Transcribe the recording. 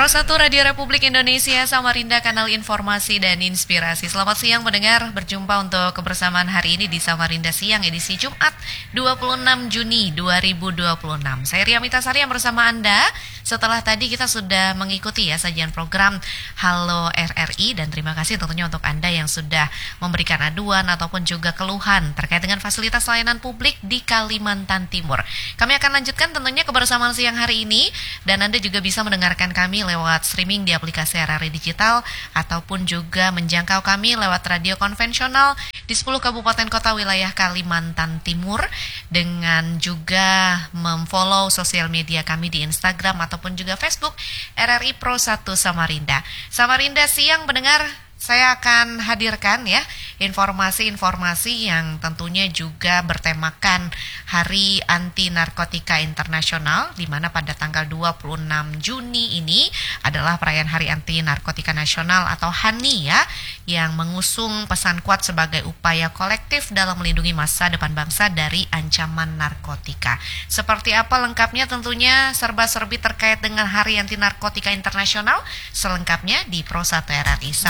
Pro 1 Radio Republik Indonesia, Samarinda, kanal informasi dan inspirasi. Selamat siang mendengar, berjumpa untuk kebersamaan hari ini di Samarinda Siang edisi Jumat 26 Juni 2026. Saya Ria Mitasari yang bersama Anda. Setelah tadi kita sudah mengikuti sajian program Halo RRI, dan terima kasih tentunya untuk Anda yang sudah memberikan aduan ataupun juga keluhan terkait dengan fasilitas layanan publik di Kalimantan Timur. Kami akan lanjutkan tentunya kebersamaan siang hari ini, dan Anda juga bisa mendengarkan kami lewat streaming di aplikasi RRI Digital ataupun juga menjangkau kami lewat radio konvensional di 10 kabupaten kota wilayah Kalimantan Timur, dengan juga memfollow sosial media kami di Instagram ataupun juga Facebook RRI Pro 1 Samarinda. Samarinda Siang mendengar, saya akan hadirkan informasi-informasi yang tentunya juga bertemakan Hari Anti Narkotika Internasional, di mana pada tanggal 26 Juni ini adalah perayaan Hari Anti Narkotika Nasional atau HANI yang mengusung pesan kuat sebagai upaya kolektif dalam melindungi masa depan bangsa dari ancaman narkotika. Seperti apa lengkapnya, tentunya serba-serbi terkait dengan Hari Anti Narkotika Internasional selengkapnya di Pro 1 RRI.